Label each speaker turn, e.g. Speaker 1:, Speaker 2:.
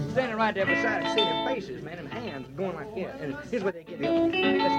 Speaker 1: standing right there beside it, seeing their faces, man, and hands going like this. And here's what they get. Listen.